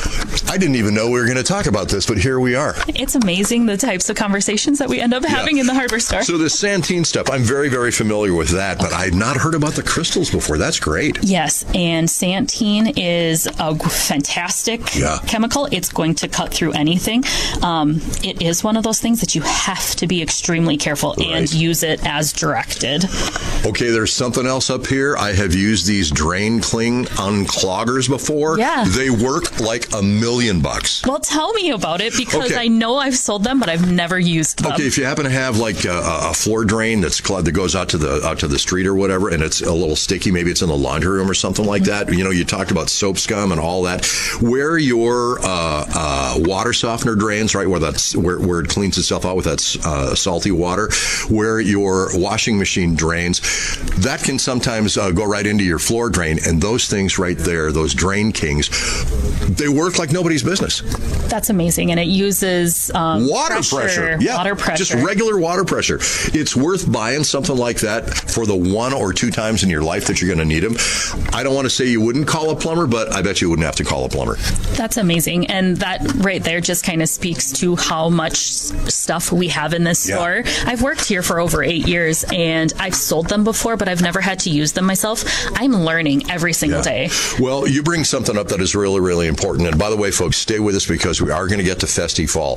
I didn't even know we were going to talk about this, but here we are. It's amazing the types of conversations that we end up having in the hardware store. So this Santeen stuff, I'm very, very familiar with that, but I had not heard about the crystals before. That's great. Yes, and Santeen is a g- fantastic Yeah. chemical. It's going to cut through anything. Um, it is one of those things that you have to be extremely careful and use it as directed. Okay, there's something else up here. I have used these drain cling uncloggers before. Yeah. They work like a million bucks. Well, tell me about it because Okay. I know I've sold them, but I've never used them. Okay, if you happen to have like a, a floor drain that's clogged that goes out to the out to the street or whatever, and it's a little sticky, maybe it's in the laundry room or something like that. You know, you talked about soap scum and all that. Where your uh, uh, water softener drains, right, where that's where, where it cleans itself out with that uh, salty water, where your washing machine drains, that can sometimes uh, go right into your floor drain, and those things right there, those Drain Kings, they work like nobody's business. That's amazing, and it uses um, Water pressure. Yeah. Water pressure. Just regular water pressure. It's worth buying something like that for the one or two times in your life that you're going to need them. I don't want to say you wouldn't call a plumber, but I bet you wouldn't have to call a plumber. That's amazing. And that right there just kind of speaks to how much s- stuff we have in this Yeah. store. I've worked here for over eight years and I've sold them before, but I've never had to use them myself. I'm learning every single Yeah. day. Well, you bring something up that is really, really important. And by the way, folks, stay with us because we are going to get to Festifall.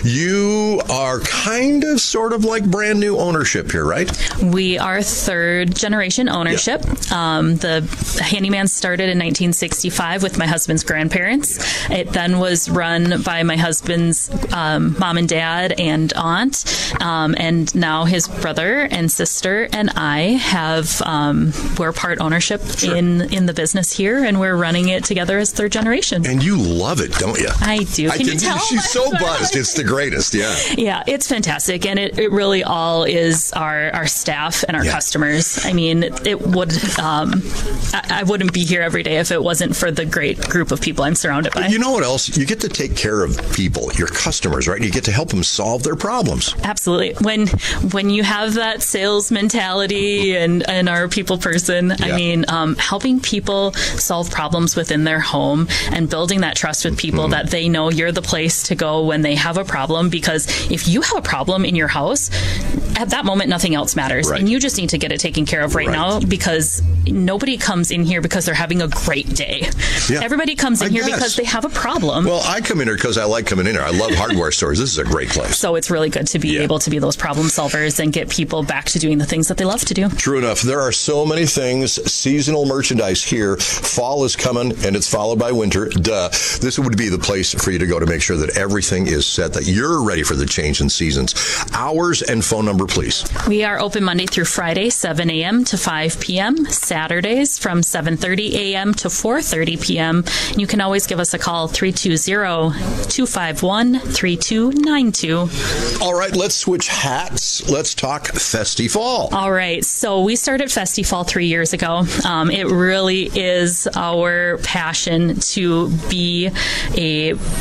You are kind of sort of like brand new ownership here, right? We are third generation ownership. Um, the handyman started in nineteen sixty-five with my husband's grandparents. It then was run by my husband's um, mom and dad and aunt. Um, and now his brother and sister and I have, um, we're part ownership in, in the business here, and we're running it together as third generation. And you love it, don't you? I do. I Can you can- tell? She's so buzzed. It's the greatest, yeah. Yeah, it's fantastic, and it, it really all is our, our staff and our Yeah. customers. I mean, it would um, I, I wouldn't be here every day if it wasn't for the great group of people I'm surrounded by. But you know what else? You get to take care of people, your customers, right? And you get to help them solve their problems. Absolutely. When when you have that sales mentality and, and are a people person, Yeah. I mean, um, helping people solve problems within their home and building that trust with people Mm-hmm. that they know you're the place to go when they have a problem. Because if you have a problem in your house, at that moment, nothing else matters. Right. And you just need to get it taken care of right, Right. now, because nobody comes in here because they're having a great day. Yeah. Everybody comes in I here guess. because they have a problem. Well, I come in here because I like coming in here. I love hardware stores. This is a great place. So it's really good to be Yeah. able to be those problem solvers and get people back to doing the things that they love to do. True enough. There are so many things, seasonal merchandise here. Fall is coming, and it's followed by winter. Duh. This would be the place for you to go to make sure that everything is set, that you're ready for the change in seasons. Hours and phone number, please. We are open Monday through Friday, seven a.m. to five p.m. Saturdays from seven thirty a.m. to four thirty p.m. You can always give us a call, three two zero, two five one, three two nine two. All right, let's switch hats. Let's talk Festifall. All right, so we started Festifall three years ago. Um, it really is our passion to be a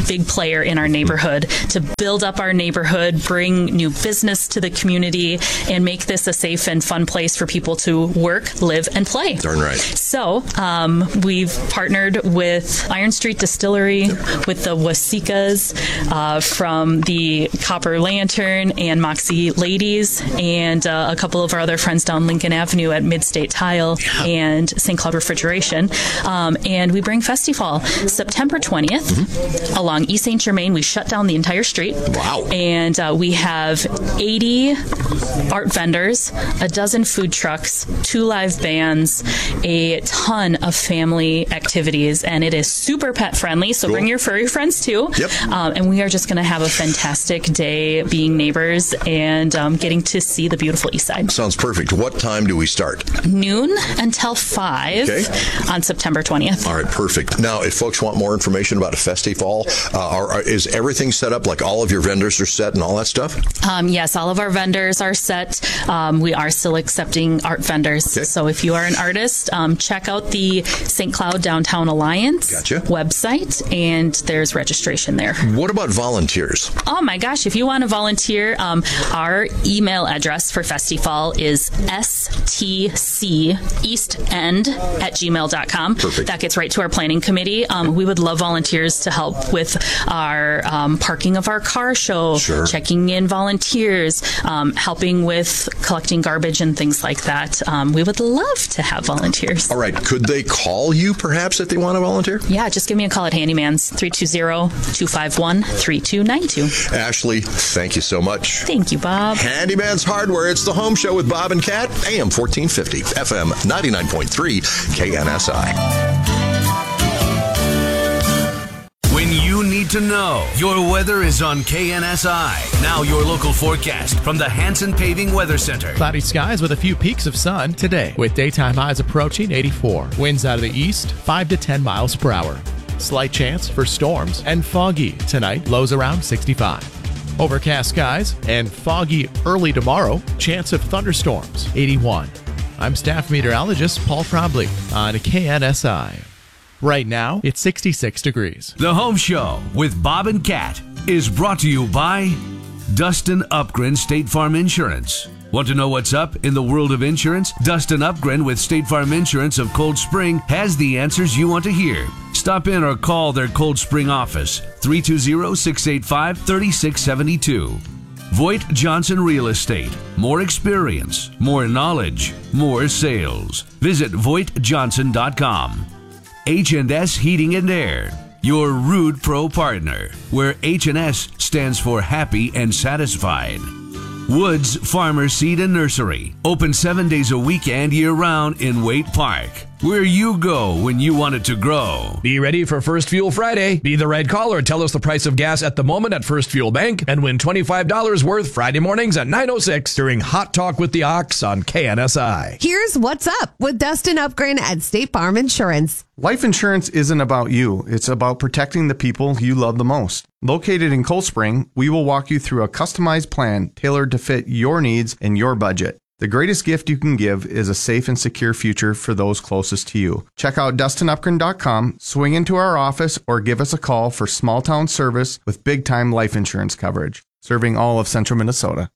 big player in our neighborhood to build up our neighborhood, bring new business to the community, and make this a safe and fun place for people to work, live, and play. Darn right. So um, we've partnered with Iron Street Distillery, with the Wasikas, uh, from the Copper Lantern and Moxie Ladies, and uh, a couple of our other friends down Lincoln Avenue at Midstate Tile and Saint Cloud Refrigeration. Um, and we bring Festival September twentieth mm-hmm. along East Saint Germain. We shut down the entire street. Wow. And uh, we have eighty art vendors, a dozen food trucks, two live bands, a ton of family activities, and it is super pet friendly. So cool. Bring your furry friends too. Yep. Um, and we are just going to have a fantastic day being neighbors and um, getting to see the beautiful East Side. Sounds perfect. What time do we start? Noon until five okay. on September twentieth. All right, perfect. Now, if folks want more information about a Festival, uh, are, are, is everything set up, like all of your vendors are set and all that stuff? Um, yes, all of our vendors are set. Um, we are still accepting art vendors. Okay. So if you are an artist, um, check out the Saint Cloud Downtown Alliance gotcha. website, and there's registration there. What about volunteers? Oh my gosh, if you want to volunteer, um, our email address for Festival is stceastend at gmail dot com. Perfect. That gets right to our planning committee. Um, we would love volunteers to help with our um, parking of our car show, sure. checking in volunteers, um, helping with collecting garbage and things like that. Um, we would love to have volunteers. All right. Could they call you perhaps if they want to volunteer? Yeah, just give me a call at Handyman's three two zero, two five one, three two nine two. Ashley, thank you so much. Thank you, Bob. Handyman's Hardware. It's the Home Show with Bob and Kat. A M fourteen fifty, F M ninety-nine point three, K N S I. When you need to know, your weather is on K N S I. Now your local forecast from the Hanson Paving Weather Center. Cloudy skies with a few peaks of sun today, with daytime highs approaching eighty-four. Winds out of the east, five to ten miles per hour. Slight chance for storms and foggy tonight, lows around sixty-five. Overcast skies and foggy early tomorrow, chance of thunderstorms, eighty-one. I'm staff meteorologist Paul Trombley on K N S I. Right now, it's sixty-six degrees. The Home Show with Bob and Kat is brought to you by Dustin Upgren State Farm Insurance. Want to know what's up in the world of insurance? Dustin Upgren with State Farm Insurance of Cold Spring has the answers you want to hear. Stop in or call their Cold Spring office, three two zero, six eight five, three six seven two. Voigt Johnson Real Estate. More experience, more knowledge, more sales. Visit voigt johnson dot com. H and S Heating and Air, your Rude Pro partner, where H and S stands for happy and satisfied. Woods Farmer Seed and Nursery, open seven days a week and year-round in Waite Park, where you go when you want it to grow. Be ready for First Fuel Friday. Be the right caller. Tell us the price of gas at the moment at First Fuel Bank and win twenty-five dollars worth Friday mornings at nine oh six during Hot Talk with the Ox on K N S I. Here's what's up with Dustin Upgren at State Farm Insurance. Life insurance isn't about you. It's about protecting the people you love the most. Located in Cold Spring, we will walk you through a customized plan tailored to fit your needs and your budget. The greatest gift you can give is a safe and secure future for those closest to you. Check out dustin upgren dot com, swing into our office, or give us a call for small town service with big time life insurance coverage. Serving all of central Minnesota.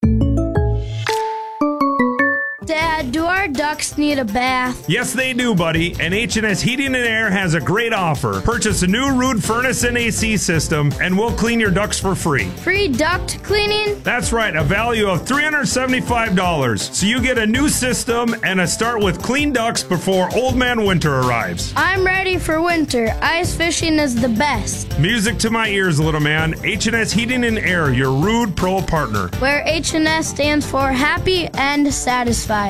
Dad, do our ducks need a bath? Yes, they do, buddy. And H and S Heating and Air has a great offer. Purchase a new Rude furnace and A C system, and we'll clean your ducts for free. Free duct cleaning? That's right, a value of three hundred seventy-five dollars. So you get a new system and a start with clean ducts before Old Man Winter arrives. I'm ready for winter. Ice fishing is the best. Music to my ears, little man. H and S Heating and Air, your Rude Pro partner. Where H and S stands for happy and satisfied.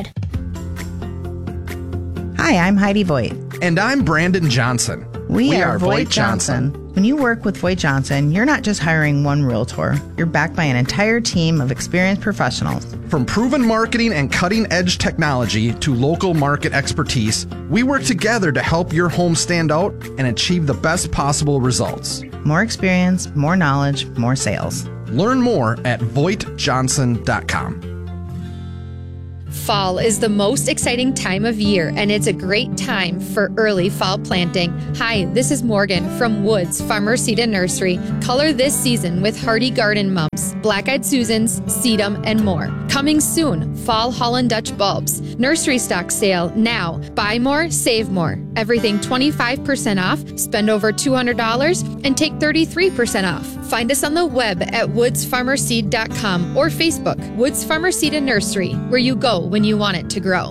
Hi, I'm Heidi Voigt. And I'm Brandon Johnson. We, we are, are Voigt Johnson. Johnson. When you work with Voigt Johnson, you're not just hiring one realtor. You're backed by an entire team of experienced professionals. From proven marketing and cutting-edge technology to local market expertise, we work together to help your home stand out and achieve the best possible results. More experience, more knowledge, more sales. Learn more at voigt johnson dot com. Fall is the most exciting time of year, and it's a great time for early fall planting. Hi, this is Morgan from Woods Farmer Seed and Nursery. Color this season with hardy garden mums, black-eyed Susans, sedum, and more. Coming soon, fall Holland Dutch bulbs. Nursery stock sale now. Buy more, save more. Everything twenty-five percent off. Spend over two hundred dollars and take thirty-three percent off. Find us on the web at woods farmer seed dot com or Facebook, Woods Farmer Seed and Nursery, where you go when you want it to grow.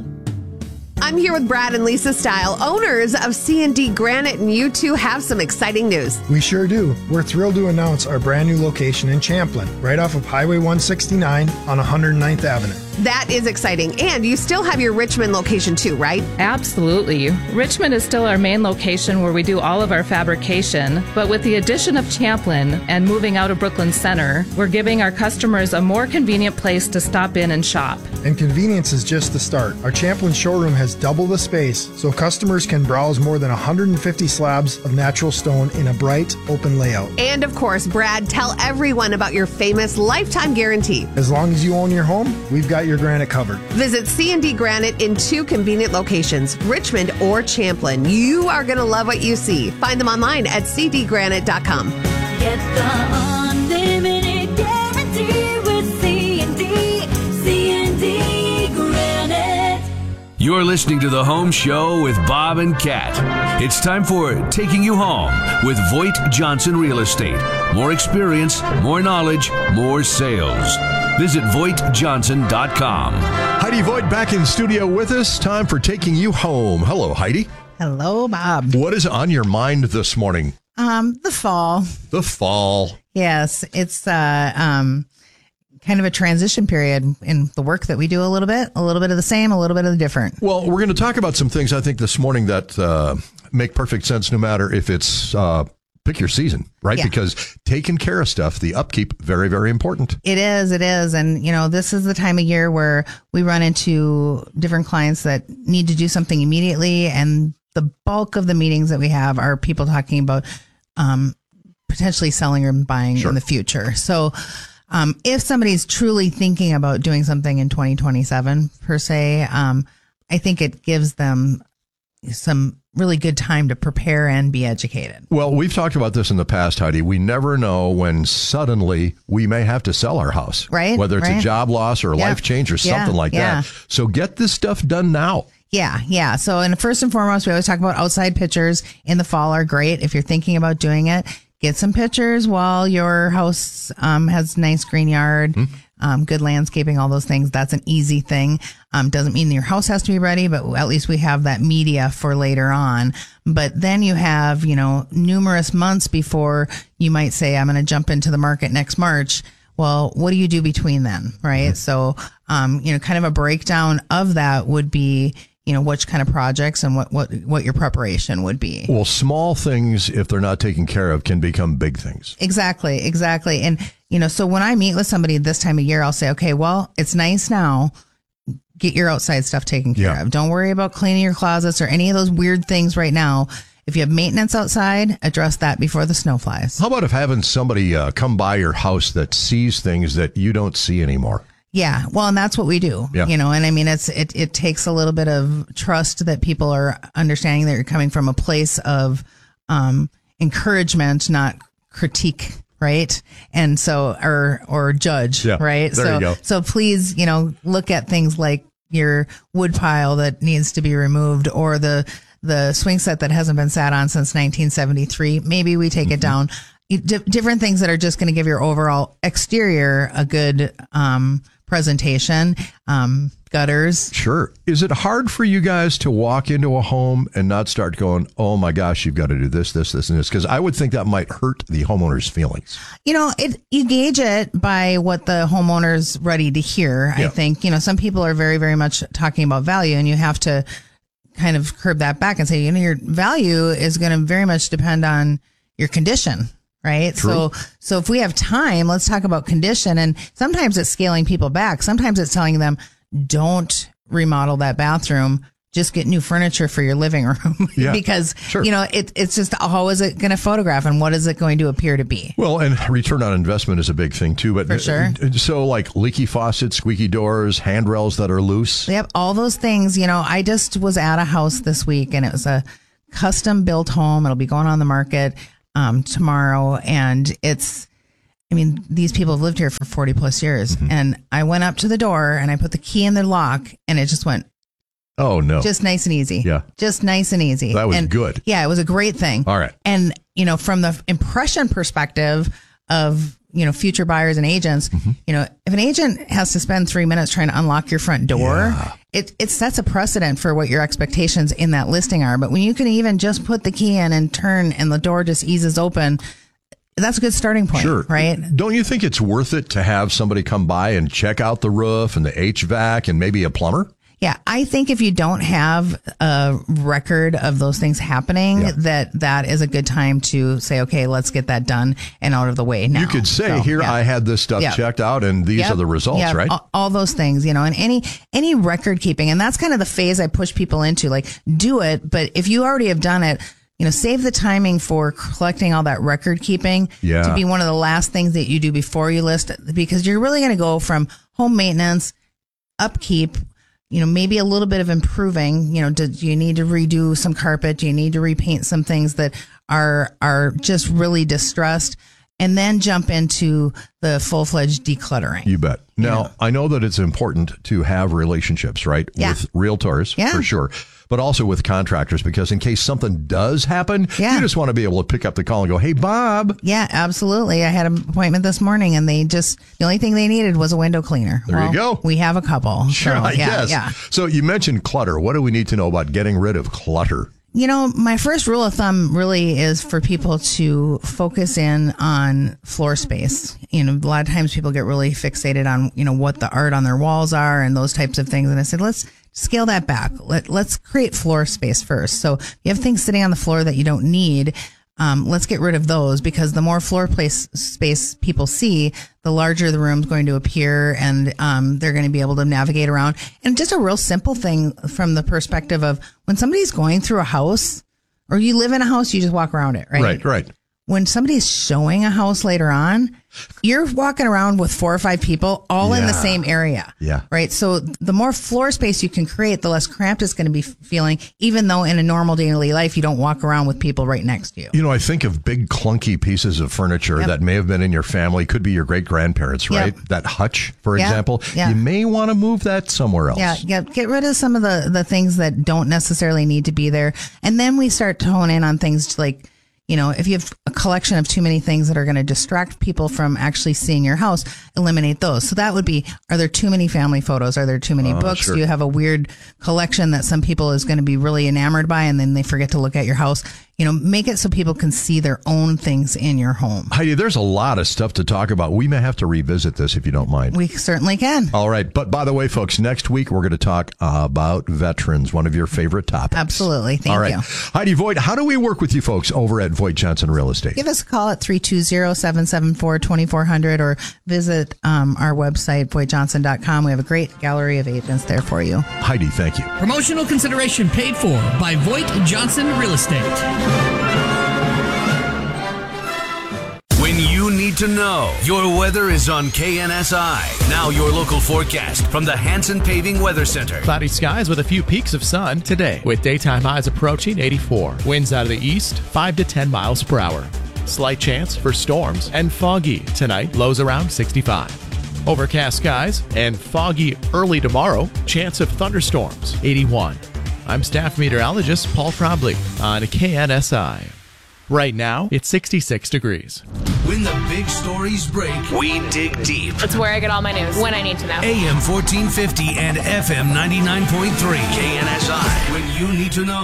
I'm here with Brad and Lisa Stile, owners of C and D Granite, and you two have some exciting news. We sure do. We're thrilled to announce our brand new location in Champlin, right off of Highway one sixty-nine on one hundred ninth Avenue. That is exciting. And you still have your Richmond location too, right? Absolutely. Richmond is still our main location where we do all of our fabrication, but with the addition of Champlin and moving out of Brooklyn Center, we're giving our customers a more convenient place to stop in and shop. And convenience is just the start. Our Champlin showroom has double the space, so customers can browse more than one hundred fifty slabs of natural stone in a bright, open layout. And of course, Brad, tell everyone about your famous lifetime guarantee. As long as you own your home, we've got your granite covered. Visit C and D Granite in two convenient locations, Richmond or Champlin. You are going to love what you see. Find them online at c d granite dot com. Get the unlimited guarantee with C and D, C and D Granite. You're listening to The Home Show with Bob and Kat. It's time for Taking You Home with Voigt Johnson Real Estate. More experience, more knowledge, more sales. Visit voigt johnson dot com. Heidi Voigt back in studio with us. Time for Taking You Home. Hello, Heidi. Hello, Bob. What is on your mind this morning? Um, the fall. The fall. Yes, it's uh, um, kind of a transition period in the work that we do a little bit, a little bit of the same, a little bit of the different. Well, we're going to talk about some things I think this morning that uh, make perfect sense no matter if it's uh, pick your season, right? Yeah. Because taking care of stuff, the upkeep, very, very important. It is, it is. And, you know, this is the time of year where we run into different clients that need to do something immediately. And the bulk of the meetings that we have are people talking about um, potentially selling or buying Sure. in the future. So um, if somebody's truly thinking about doing something in twenty twenty-seven per se, um, I think it gives them some really good time to prepare and be educated. Well, we've talked about this in the past, Heidi. We never know when suddenly we may have to sell our house. Right, Whether it's right. a job loss or a Yeah. life change or Yeah, something like yeah. that. So get this stuff done now. Yeah, yeah. So, and first and foremost, we always talk about outside pictures in the fall are great. If you're thinking about doing it, get some pictures while your house um, has nice green yard, Mm-hmm. um, good landscaping, all those things. That's an easy thing. Um, doesn't mean your house has to be ready, but at least we have that media for later on. But then you have, you know, numerous months before you might say, I'm going to jump into the market next March. Well, what do you do between then? Right. Mm-hmm. So, um, you know, kind of a breakdown of that would be, you know, which kind of projects and what, what, what your preparation would be. Well, small things, if they're not taken care of, can become big things. Exactly. Exactly. And, you know, so when I meet with somebody this time of year, I'll say, okay, well, it's nice now. Get your outside stuff taken care Yeah. of. Don't worry about cleaning your closets or any of those weird things right now. If you have maintenance outside, address that before the snow flies. How about if having somebody uh, come by your house that sees things that you don't see anymore? Yeah, well, and that's what we do, Yeah. you know, and I mean, it's, it, it takes a little bit of trust that people are understanding that you're coming from a place of, um, encouragement, not critique. Right. And so, or, or judge, Yeah, right? there so, you go. so please, you know, look at things like your wood pile that needs to be removed or the, the swing set that hasn't been sat on since nineteen seventy-three. Maybe we take Mm-hmm. it down. D- different things that are just going to give your overall exterior a good, um, presentation, um, gutters. Sure. Is it hard for you guys to walk into a home and not start going, oh my gosh, you've got to do this, this, this, and this? Because I would think that might hurt the homeowner's feelings. You know, it, you gauge it by what the homeowner's ready to hear. Yeah. I think, you know, some people are very, very much talking about value and you have to kind of curb that back and say, you know, your value is going to very much depend on your condition. Right. True. So, so if we have time, let's talk about condition. And sometimes it's scaling people back. Sometimes it's telling them, don't remodel that bathroom. just get new furniture for your living room Yeah, because, sure. you know, it, it's just how is it going to photograph and what is it going to appear to be? Well, and return on investment is a big thing too. But For sure. So like leaky faucets, squeaky doors, handrails that are loose. Yep, all those things. You know, I just was at a house this week and it was a custom built home. It'll be going on the market um, tomorrow. And it's, I mean, these people have lived here for forty plus years. Mm-hmm. And I went up to the door and I put the key in the lock and it just went, Oh, no. just nice and easy. Yeah. Just nice and easy. That was And, good. Yeah, it was a great thing. All right. And, you know, from the impression perspective of, you know, future buyers and agents, Mm-hmm. you know, if an agent has to spend three minutes trying to unlock your front door, it, it sets a precedent for what your expectations in that listing are. But when you can even just put the key in and turn and the door just eases open, that's a good starting point, Sure. right? Don't you think it's worth it to have somebody come by and check out the roof and the H V A C and maybe a plumber? Yeah, I think if you don't have a record of those things happening, Yeah. that that is a good time to say, okay, let's get that done and out of the way now. You could say, So, here, yeah. I had this stuff Yeah. checked out and these Yep. are the results, Yeah, right? All, all those things, you know, and any any record keeping, and that's kind of the phase I push people into. Like, do it, but if you already have done it, you know, save the timing for collecting all that record keeping Yeah. to be one of the last things that you do before you list, because you're really going to go from home maintenance, upkeep, you know, maybe a little bit of improving. You know, do, do you need to redo some carpet? Do you need to repaint some things that are are just really distressed? And then jump into the full-fledged decluttering. You bet. Now, I know that it's important to have relationships, right? Yeah. With realtors, Yeah. for sure. But also with contractors, because in case something does happen, Yeah. you just want to be able to pick up the call and go, hey, Bob. Yeah, absolutely. I had an appointment this morning, and they just the only thing they needed was a window cleaner. There you go. We have a couple. Sure, so, I yeah, guess. Yeah. So you mentioned clutter. What do we need to know about getting rid of clutter? You know, my first rule of thumb really is for people to focus in on floor space. You know, a lot of times people get really fixated on, you know, what the art on their walls are and those types of things. And I said, let's scale that back. Let, let's create floor space first. So if you have things sitting on the floor that you don't need, um, let's get rid of those, because the more floor place space people see, the larger the room's going to appear, and um, they're going to be able to navigate around. And just a real simple thing from the perspective of when somebody's going through a house, or you live in a house, you just walk around it, right? Right, right. When somebody's showing a house later on, you're walking around with four or five people all in the Yeah. same area. Yeah. Right. So the more floor space you can create, the less cramped it's going to be feeling, even though in a normal daily life, you don't walk around with people right next to you. You know, I think of big clunky pieces of furniture Yep. that may have been in your family, could be your great grandparents, right? Yep. That hutch, for Yeah, example. yeah. You may want to move that somewhere else. Yeah, yeah. Get rid of some of the, the things that don't necessarily need to be there. And then we start to hone in on things like, you know, if you have a collection of too many things that are going to distract people from actually seeing your house, eliminate those. So that would be, are there too many family photos? Are there too many Oh, books? sure. Do you have a weird collection that some people is going to be really enamored by, and then they forget to look at your house? You know, make it so people can see their own things in your home. Heidi, there's a lot of stuff to talk about. We may have to revisit this if you don't mind. We certainly can. All right. But by the way, folks, next week we're going to talk about veterans, one of your favorite topics. Absolutely. Thank All right. you. Heidi Voigt, how do we work with you folks over at Voigt Johnson Real Estate? Give us a call at three two zero, seven seven four, two four zero zero or visit um, our website, voigt johnson dot com. We have a great gallery of agents there for you. Heidi, thank you. Promotional consideration paid for by Voigt Johnson Real Estate. When you need to know, your weather is on K N S I. Now your local forecast from the Hanson Paving Weather Center. Cloudy skies with a few peaks of sun today, with daytime highs approaching eighty-four. Winds out of the east, five to ten miles per hour. Slight chance for storms and foggy tonight, lows around sixty-five. Overcast skies and foggy early tomorrow, chance of thunderstorms, eighty-one. I'm staff meteorologist Paul Trombley on K N S I. Right now, it's sixty-six degrees. When the big stories break, we dig deep. It's where I get all my news when I need to know. A M fourteen fifty and F M ninety-nine point three. K N S I. When you need to know.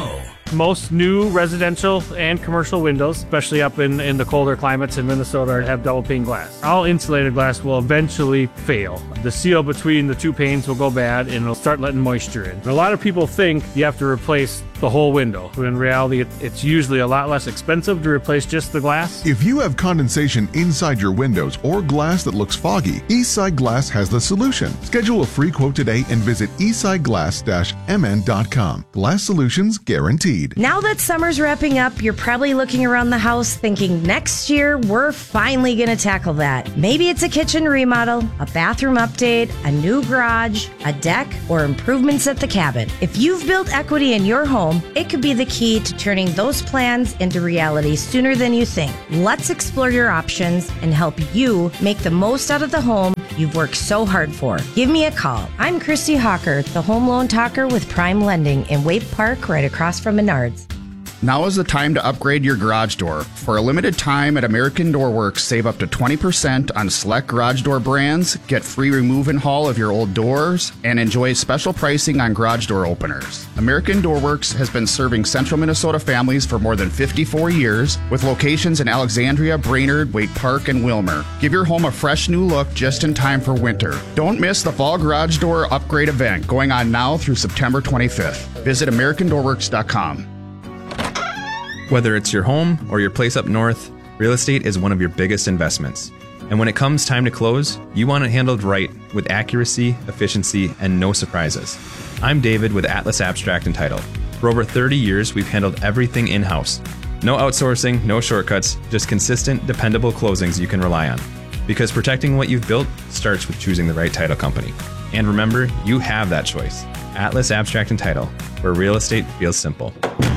Most new residential and commercial windows, especially up in, in the colder climates in Minnesota, have double pane glass. All insulated glass will eventually fail. The seal between the two panes will go bad and it'll start letting moisture in. And a lot of people think you have to replace the whole window. But in reality, it, it's usually a lot less expensive to replace just the glass. If you have condensation inside your windows or glass that looks foggy, Eastside Glass has the solution. Schedule a free quote today and visit eastside glass dash m n dot com. Glass solutions guaranteed. Now that summer's wrapping up, you're probably looking around the house thinking next year we're finally going to tackle that. Maybe it's a kitchen remodel, a bathroom update, a new garage, a deck, or improvements at the cabin. If you've built equity in your home, it could be the key to turning those plans into reality sooner than you think. Let's explore your options and help you make the most out of the home you've worked so hard for. Give me a call. I'm Christy Hawker, the home loan talker with Prime Lending in Waite Park, right across from Menards. Now is the time to upgrade your garage door. For a limited time at American Door Works, save up to twenty percent on select garage door brands, get free remove and haul of your old doors, and enjoy special pricing on garage door openers. American Door Works has been serving central Minnesota families for more than fifty-four years, with locations in Alexandria, Brainerd, Waite Park, and Wilmer. Give your home a fresh new look just in time for winter. Don't miss the fall garage door upgrade event going on now through September twenty-fifth. Visit american door works dot com. Whether it's your home or your place up north, real estate is one of your biggest investments. And when it comes time to close, you want it handled right with accuracy, efficiency, and no surprises. I'm David with Atlas Abstract and Title. For over thirty years, we've handled everything in-house. No outsourcing, no shortcuts, just consistent, dependable closings you can rely on. Because protecting what you've built starts with choosing the right title company. And remember, you have that choice. Atlas Abstract and Title, where real estate feels simple.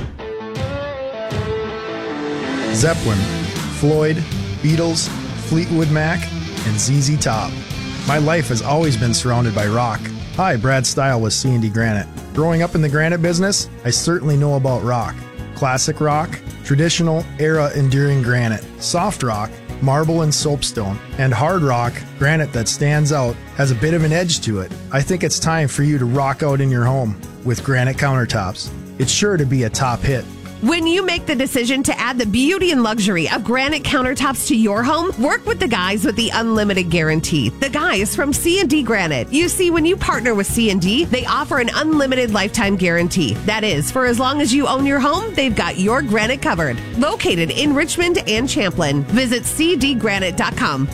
Zeppelin, Floyd, Beatles, Fleetwood Mac, and Z Z Top. My life has always been surrounded by rock. Hi, Brad Stile with C and D Granite. Growing up in the granite business, I certainly know about rock. Classic rock, traditional, era-enduring granite, soft rock, marble and soapstone, and hard rock, granite that stands out, has a bit of an edge to it. I think it's time for you to rock out in your home with granite countertops. It's sure to be a top hit. When you make the decision to add the beauty and luxury of granite countertops to your home, work with the guys with the unlimited guarantee. The guys from C and D Granite. You see, when you partner with C and D, they offer an unlimited lifetime guarantee. That is, for as long as you own your home, they've got your granite covered. Located in Richmond and Champlin. Visit c d granite dot com.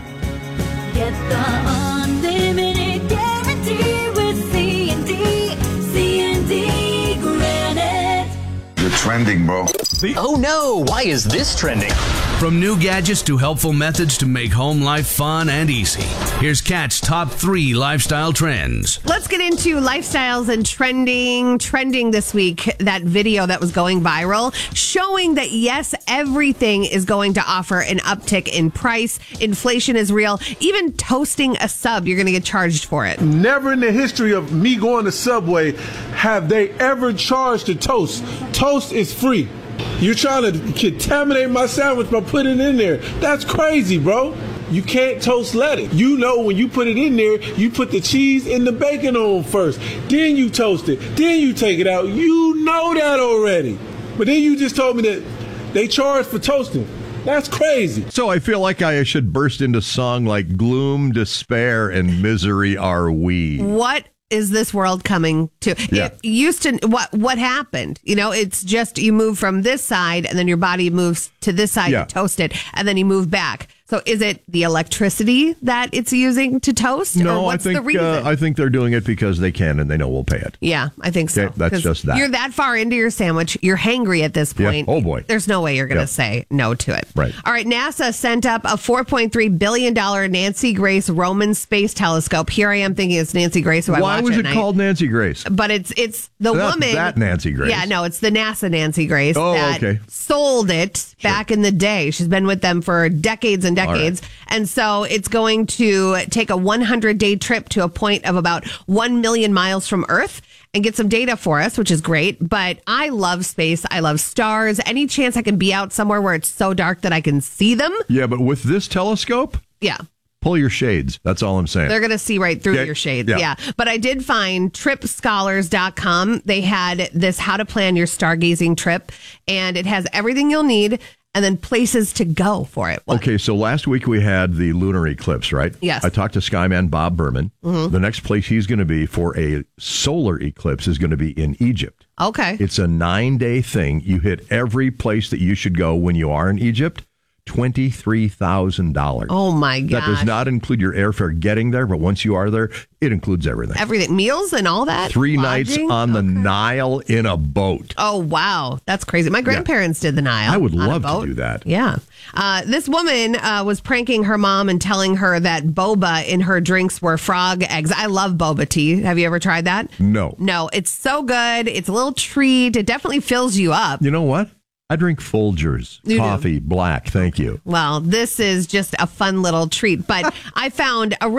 Get the unlimited guarantee with C and D. C and D Granite. You're trending, bro. Oh no, why is this trending? From new gadgets to helpful methods to make home life fun and easy. Here's Kat's top three lifestyle trends. Let's get into lifestyles and trending. Trending this week, that video that was going viral, showing that yes, everything is going to offer an uptick in price. Inflation is real. Even toasting a sub, you're going to get charged for it. Never in the history of me going to Subway have they ever charged to toast. Toast is free. You're trying to contaminate my sandwich by putting it in there. That's crazy, bro. You can't toast lettuce. You know when you put it in there, you put the cheese and the bacon on first. Then you toast it. Then you take it out. You know that already. But then you just told me that they charge for toasting. That's crazy. So I feel like I should burst into song like gloom, despair, and misery are we. What is this world coming to? Yeah. It used to, what what happened? You know, it's just you move from this side and then your body moves to this side Yeah. to toast it, and then you move back. So is it the electricity that it's using to toast? No, or what's I think the reason? uh, I think they're doing it because they can and they know we'll pay it. Yeah, I think so. Okay, that's 'Cause just that. You're that far into your sandwich. You're hangry at this Yeah. point. Oh, boy. There's no way you're going to Yeah. say no to it. Right. All right. NASA sent up a four point three billion dollars Nancy Grace Roman Space Telescope. Here I am thinking it's Nancy Grace, who I Why watch was at it night. called Nancy Grace? But it's it's the Not woman. that Nancy Grace. Yeah, no, it's the NASA Nancy Grace Oh, that okay. sold it back in the day. She's been with them for decades and decades. And so it's going to take a one hundred day trip to a point of about one million miles from Earth and get some data for us, which is great. But I love space. I love stars. Any chance I can be out somewhere where it's so dark that I can see them? Yeah, but with this telescope, Yeah. Pull your shades. That's all I'm saying. They're going to see right through Yeah, your shades. yeah. Yeah. But I did find trip scholars dot com. They had this how to plan your stargazing trip, and it has everything you'll need and then places to go for it. Okay, so last week we had the lunar eclipse, right? Yes. I talked to Skyman Bob Berman. Mhm. The next place he's going to be for a solar eclipse is going to be in Egypt. Okay. It's a nine-day thing. You hit every place that you should go when you are in Egypt. twenty-three thousand dollars. Oh, my That does gosh. not include your airfare getting there, but once you are there, it includes everything. Everything. Meals and all that? Three nights Lodging? on the Nile in a boat. Oh, wow. That's crazy. My grandparents did the Nile. I would on a love to boat. do that. Yeah. Uh, this woman uh, was pranking her mom and telling her that boba in her drinks were frog eggs. I love boba tea. Have you ever tried that? No. No, it's so good. It's a little treat. It definitely fills you up. You know what? I drink Folgers You do? coffee, black. Thank you. Well, this is just a fun little treat. But I found a